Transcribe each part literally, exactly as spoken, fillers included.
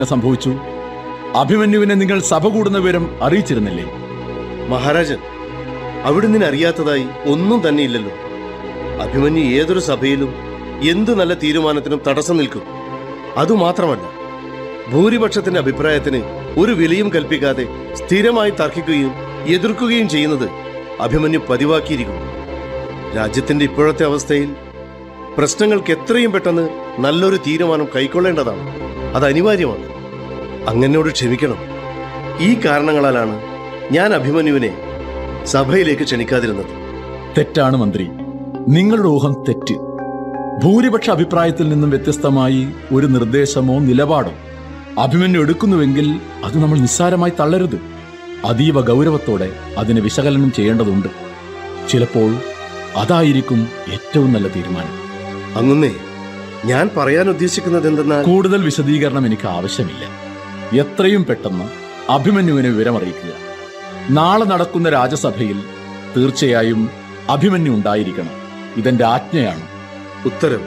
സംഭവിച്ചു? അഭിമന്യുവിനെ നിങ്ങൾ സഭ കൂടുന്ന വിവരം അറിയിച്ചിരുന്നില്ലേ? മഹാരാജൻ, അവിടുന്ന് അറിയാത്തതായി ഒന്നും തന്നെ ഇല്ലല്ലോ. അഭിമന്യു ഏതൊരു സഭയിലും എന്തു നല്ല തീരുമാനത്തിനും തടസ്സം നിൽക്കും. അതുമാത്രമല്ല, ഭൂരിപക്ഷത്തിന്റെ അഭിപ്രായത്തിന് ഒരു വിലയും കൽപ്പിക്കാതെ സ്ഥിരമായി തർക്കിക്കുകയും എതിർക്കുകയും ചെയ്യുന്നത് അഭിമന്യു പതിവാക്കിയിരിക്കുന്നു. രാജ്യത്തിന്റെ ഇപ്പോഴത്തെ അവസ്ഥയിൽ പ്രശ്നങ്ങൾക്ക് എത്രയും പെട്ടെന്ന് നല്ലൊരു തീരുമാനം കൈക്കൊള്ളേണ്ടതാണ്. അത് അനിവാര്യമാണ്. അങ്ങനോട് ക്ഷമിക്കണം. ഈ കാരണങ്ങളാലാണ് ഞാൻ അഭിമന്യുവിനെ സഭയിലേക്ക് ക്ഷണിക്കാതിരുന്നത്. തെറ്റാണ് മന്ത്രി, നിങ്ങളുടെ ഊഹം തെറ്റ്. ഭൂരിപക്ഷ അഭിപ്രായത്തിൽ നിന്നും വ്യത്യസ്തമായി ഒരു നിർദ്ദേശമോ നിലപാടോ അഭിമന്യു എടുക്കുന്നുവെങ്കിൽ അത് നമ്മൾ നിസ്സാരമായി തള്ളരുത്. അതീവ ഗൗരവത്തോടെ അതിനെ വിശകലനം ചെയ്യേണ്ടതുണ്ട്. ചിലപ്പോൾ അതായിരിക്കും ഏറ്റവും നല്ല തീരുമാനം. അങ്ങുന്നേ, ഞാൻ പറയാൻ ഉദ്ദേശിക്കുന്നത് എന്തെന്നാൽ, കൂടുതൽ വിശദീകരണം എനിക്ക് ആവശ്യമില്ല. എത്രയും പെട്ടെന്ന് അഭിമന്യുവിനെ വിവരമറിയിക്കുക. നാളെ നടക്കുന്ന രാജസഭയിൽ തീർച്ചയായും അഭിമന്യു ഉണ്ടായിരിക്കണം. ഇതെന്റെ ആജ്ഞയാണ്. ഉത്തരവ്.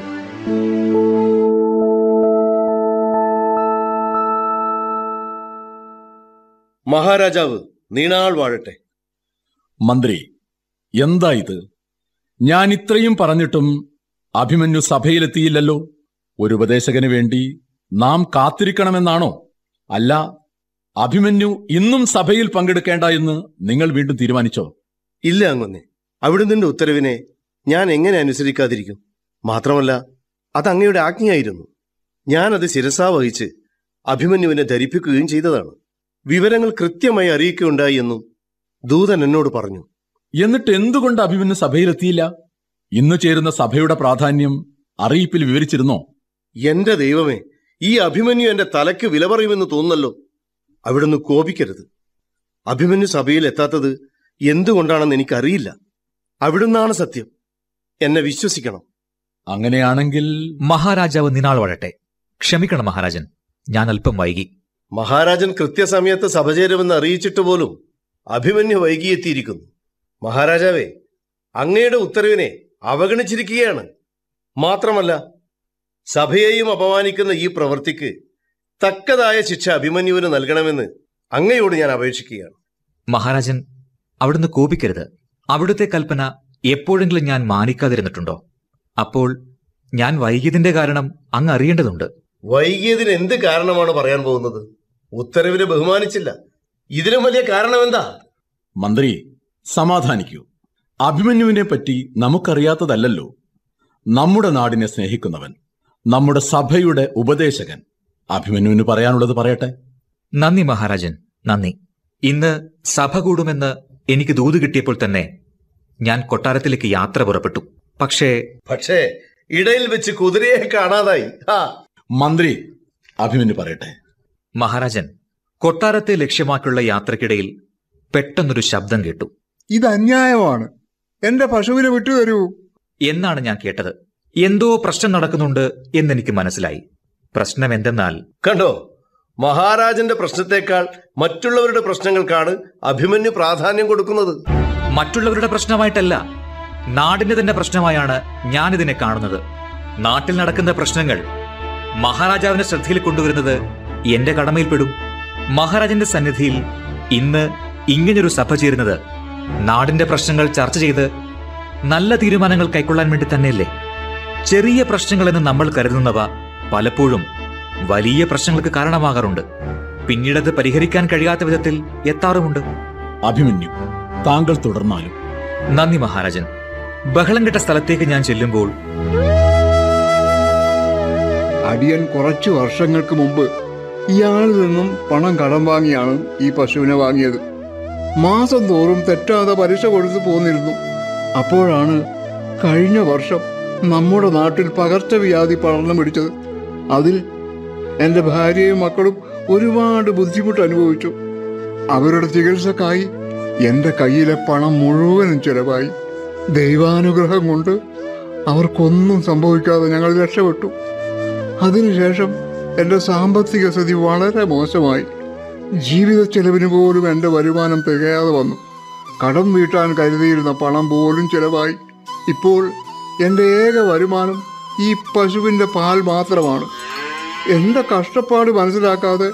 മഹാരാജാവ് നീണാൾ വാഴട്ടെ. മന്ത്രി, എന്താ ഇത്? ഞാൻ ഇത്രയും പറഞ്ഞിട്ടും അഭിമന്യു സഭയിലെത്തിയില്ലല്ലോ. ഒരു ഉപദേശകന് വേണ്ടി നാം കാത്തിരിക്കണമെന്നാണോ? അല്ല, അഭിമന്യു ഇന്നും സഭയിൽ പങ്കെടുക്കേണ്ട എന്ന് നിങ്ങൾ വീണ്ടും തീരുമാനിച്ചോ? ഇല്ല അങ്ങുന്നേ, അവിടുന്ന് ഉത്തരവിനെ ഞാൻ എങ്ങനെ അനുസരിക്കാതിരിക്കും? മാത്രമല്ല, അത് അങ്ങയുടെ ആജ്ഞയായിരുന്നു. ഞാനത് ശിരസാ വഹിച്ച് അഭിമന്യുവിനെ ധരിപ്പിക്കുകയും ചെയ്തതാണ്. വിവരങ്ങൾ കൃത്യമായി അറിയിക്കുകയുണ്ടായി എന്നും ദൂതൻ എന്നോട് പറഞ്ഞു. എന്നിട്ട് എന്തുകൊണ്ട് അഭിമന്യു സഭയിലെത്തിയില്ല? ഇന്ന് ചേരുന്ന സഭയുടെ പ്രാധാന്യം അറിയിപ്പിൽ വിവരിച്ചിരുന്നോ? എന്റെ ദൈവമേ, ഈ അഭിമന്യു എന്റെ തലയ്ക്ക് വില പറയുമെന്ന് തോന്നുന്നല്ലോ. അവിടുന്ന് കോപിക്കരുത്. അഭിമന്യു സഭയിൽ എത്താത്തത് എന്തുകൊണ്ടാണെന്ന് എനിക്കറിയില്ല. അവിടുന്നാണ് സത്യം. എന്നെ വിശ്വസിക്കണം. അങ്ങനെയാണെങ്കിൽ മഹാരാജാവ് നിനാൾ വാഴട്ടെ. ക്ഷമിക്കണം മഹാരാജൻ, ഞാൻ അല്പം വൈകി. മഹാരാജൻ കൃത്യസമയത്ത് സഭ ചേരുമെന്ന് അറിയിച്ചിട്ട് പോലും അഭിമന്യു വൈകിയെത്തിയിരിക്കുന്നു. മഹാരാജാവേ, അങ്ങയുടെ ഉത്തരവിനെ അവഗണിച്ചിരിക്കുകയാണ്. മാത്രമല്ല, സഭയെയും അപമാനിക്കുന്ന ഈ പ്രവൃത്തിക്ക് തക്കതായ ശിക്ഷ അഭിമന്യുവിന് നൽകണമെന്ന് അങ്ങയോട് ഞാൻ അപേക്ഷിക്കുകയാണ്. മഹാരാജൻ, അവിടുന്ന് കോപിക്കരുത്. അവിടുത്തെ കൽപ്പന എപ്പോഴെങ്കിലും ഞാൻ മാനിക്കാതിരുന്നിട്ടുണ്ടോ? അപ്പോൾ ഞാൻ വൈകിയതിന്റെ കാരണം അങ്ങ് അറിയേണ്ടതുണ്ട്. വൈകിയതിന് എന്ത് കാരണമാണ് പറയാൻ പോകുന്നത്? ഉത്തരവിനെ ബഹുമാനിച്ചില്ല. ഇതിലും വലിയ കാരണം എന്താ? മന്ത്രി, സമാധാനിക്കൂ. അഭിമന്യുവിനെ പറ്റി നമുക്കറിയാത്തതല്ലല്ലോ. നമ്മുടെ നാടിനെ സ്നേഹിക്കുന്നവൻ, നമ്മുടെ സഭയുടെ ഉപദേശകൻ. അഭിമന്യുവിന് പറയാനുള്ളത് പറയട്ടെ. നന്ദി മഹാരാജൻ, നന്ദി. ഇന്ന് സഭ കൂടുമെന്ന് എനിക്ക് ദൂത് കിട്ടിയപ്പോൾ തന്നെ ഞാൻ കൊട്ടാരത്തിലേക്ക് യാത്ര പുറപ്പെട്ടു. പക്ഷേ പക്ഷേ ഇടയിൽ വെച്ച് കുതിരയെ കാണാതായി. മന്ത്രി, അഭിമന്യു പറയട്ടെ. മഹാരാജൻ, കൊട്ടാരത്തെ ലക്ഷ്യമാക്കിയുള്ള യാത്രക്കിടയിൽ പെട്ടെന്നൊരു ശബ്ദം കേട്ടു. ഇത് അന്യായമാണ്, എന്റെ പശുവിനെ വിട്ടുതരൂ എന്നാണ് ഞാൻ കേട്ടത്. എന്തോ പ്രശ്നം നടക്കുന്നുണ്ട് എന്നെനിക്ക് മനസ്സിലായി. പ്രശ്നം എന്തെന്നാൽ, കണ്ടോ, മഹാരാജന്റെ പ്രശ്നത്തെക്കാൾ മറ്റുള്ളവരുടെ പ്രശ്നങ്ങൾക്കാണ് അഭിമന്യു പ്രാധാന്യം കൊടുക്കുന്നത്. മറ്റുള്ളവരുടെ പ്രശ്നമായിട്ടല്ല, നാടിന്റെ തന്നെ പ്രശ്നമായാണ് ഞാനിതിനെ കാണുന്നത്. നാട്ടിൽ നടക്കുന്ന പ്രശ്നങ്ങൾ മഹാരാജാവിന്റെ ശ്രദ്ധയിൽ കൊണ്ടുവരുന്നത് എന്റെ കടമയിൽപ്പെടും. മഹാരാജന്റെ സന്നിധിയിൽ ഇന്ന് ഇങ്ങനൊരു സഭ ചേരുന്നത് നാടിന്റെ പ്രശ്നങ്ങൾ ചർച്ച ചെയ്ത് നല്ല തീരുമാനങ്ങൾ കൈക്കൊള്ളാൻ വേണ്ടി തന്നെയല്ലേ? ചെറിയ പ്രശ്നങ്ങളെന്ന് നമ്മൾ കരുതുന്നവ പലപ്പോഴും വലിയ പ്രശ്നങ്ങൾക്ക് കാരണമാകാറുണ്ട്. പിന്നീടത് പരിഹരിക്കാൻ കഴിയാത്ത വിധത്തിൽ എത്താറുമുണ്ട്. അഭിമന്യു, താങ്കൾ തുടർന്നാലും. നന്ദി മഹാരാജൻ. ബഹളം കെട്ട സ്ഥലത്തേക്ക് ഞാൻ ചെല്ലുമ്പോൾ അടിയൻ കുറച്ചു വർഷങ്ങൾക്ക് മുമ്പ് ഇയാളിൽ നിന്നും പണം കടം വാങ്ങിയാണ് ഈ പശുവിനെ വാങ്ങിയത്. മാസം തോറും തെറ്റാതെ പലിശ കൊടുത്തു പോന്നിരുന്നു. അപ്പോഴാണ് കഴിഞ്ഞ വർഷം നമ്മുടെ നാട്ടിൽ പകർച്ചവ്യാധി പടർന്നു പിടിച്ചത്. അതിൽ എൻ്റെ ഭാര്യയും മക്കളും ഒരുപാട് ബുദ്ധിമുട്ട് അനുഭവിച്ചു. അവരുടെ ചികിത്സക്കായി എൻ്റെ കയ്യിലെ പണം മുഴുവനും ചെലവായി. ദൈവാനുഗ്രഹം കൊണ്ട് അവർക്കൊന്നും സംഭവിക്കാതെ ഞങ്ങൾ രക്ഷപ്പെട്ടു. അതിനുശേഷം എൻ്റെ സാമ്പത്തിക സ്ഥിതി വളരെ മോശമായി. ജീവിത ചെലവിന് പോലും എൻ്റെ വരുമാനം തികയാതെ വന്നു. കടം വീട്ടാൻ കരുതിയിരുന്ന പണം പോലും ചെലവായി. ഇപ്പോൾ എൻ്റെ ഏക വരുമാനം ഈ പശുവിൻ്റെ പാൽ മാത്രമാണ്. എന്റെ കഷ്ടപ്പാട് മനസ്സിലാക്കാതെ